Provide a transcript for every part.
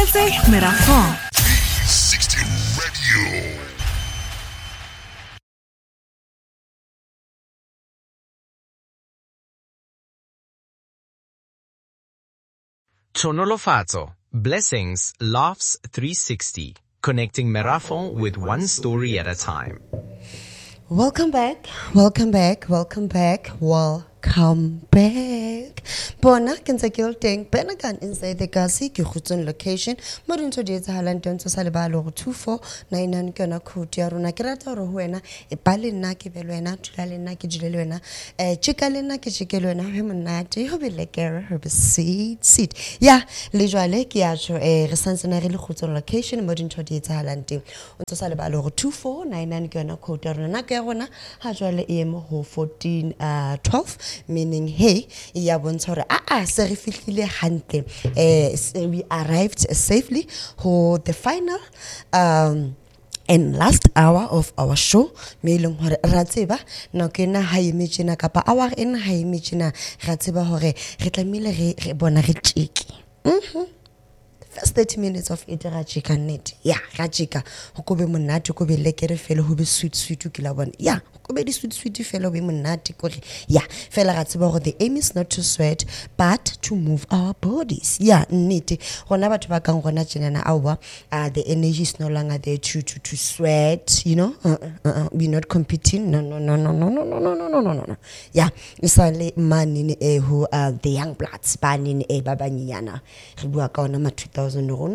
Merafon. 360 Radio. Tonolofatso, Blessings, Laughs 360, connecting Merafon with one story at a time. Welcome back. Bona kenza kilting Benagan inside the Gazi Kuchutun location. Modern to the Halanton to Salibalo 2499 Gana Kutiaruna Kirata Rohuena, a Balinaki Beluena, Tudalinaki Jiluena, a Chikalinaki Chikeluna, Humanati, Hobilekera, Herb seat. Yeah, Lijualek Yacho, a Resansanari Luchutun location, modern to the Halanti. Unto Salibalo 2499 Gana Kutiaruna Garona, Hajale EMO 1412. Meaning, hey, we arrived safely for the final and last hour of our show. Melong hore ratseba no kena ha imagine kapa hour en ha imagine ratseba hore re tlamile re bona re tshiki. First 30 minutes of it rachika net. Yeah, rachika. Hokobe monate ko be lekere felo ho be sweet ke la bona. Yeah, ko be di sweet felo be monate ko re. Yeah, fela ra tseba gore the aim is not to sweat but to move our bodies. Yeah, nnete. Gona batho ba kang gona tjenana awa, the energy is no longer there to sweat, you know. We're not competing. No. Yeah, isale mani who the young bloods banini ba banyana. Re bua ka ona ma 2000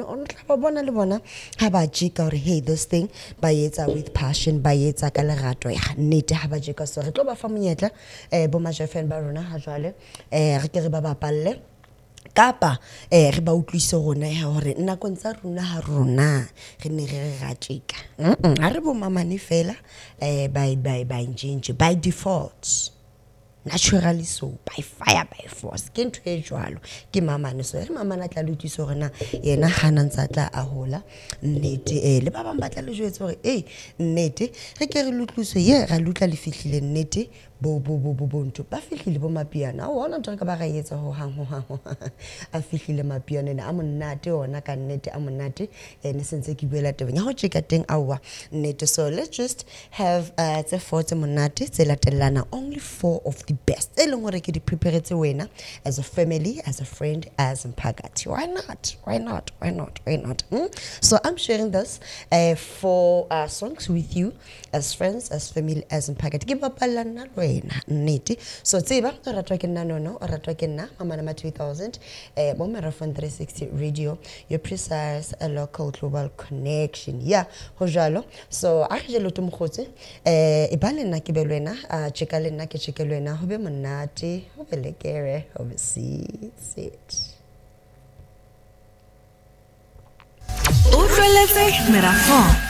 hey, this thing bayetsa with passion, bayetsa ka lerato ya nnete ha ba jeka so re tlo ba fa monyetla bo majefen ba rona ha jwale re ke re ba bapalle kapa re ba utlwise rona ya hore nna kontsa rona ha rona re ne re ratshika ha re bo mamane fela by njinji by default. Naturally so, by fire, by force. Can't you jwalo? Ki mama ne so. Mama na tla luti so rena yena hana ntsa a hola. Nnete le ba bang ba tla le jwetsa hore nnete re ke re lutluso ye ra lutla le fihlile nnete bo nto ba fihlile bo mapiano. O hona ntse ka ba ga etsa ho hang a fihlile mapiano ne a monate ona ka nnete a monate ne sentse ke buela tebeng ya ho tjeka teng awa nnete. So let's just have tse 4 tse monate tse latelana, only 4 of the best. Elongore ke di prepare wena as a family, as a friend, as mpakati. Why not? So I'm sharing this 4 songs with you as friends, as family, as mpakati. Ke bapalana wena nnete. So tseba o ratwa ke nna nono, o ratwa ke nna mama na 2000 mo Merafon 360 Radio, your precise a local global connection. Yeah, ho jalo. So a re jelo tumkhotse e bale nna ke belwena cheka le nna ke chekelwena ho be monate ho be lekere ho be sit. Merafon.